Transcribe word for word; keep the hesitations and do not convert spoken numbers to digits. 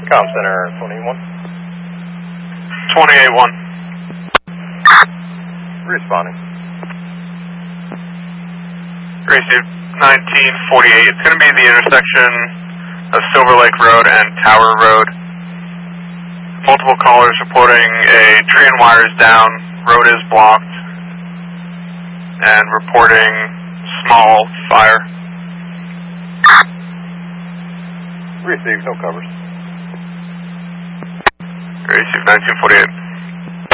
Com Center twenty-one. twenty-eight one. Responding. Received nineteen forty-eight. It's going to be the intersection of Silver Lake Road and Tower Road. Multiple callers reporting a tree and wires down, road is blocked, and reporting small fire. Received, no covers. Received nineteen forty-eight.